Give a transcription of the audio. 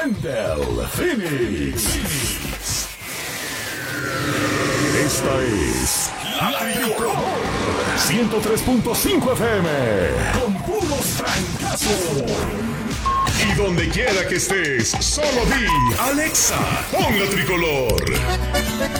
Wendell Phoenix. Esta es La Tricolor 103.5 FM con puros trancazos. Y donde quiera que estés, solo di Alexa, pon La Tricolor.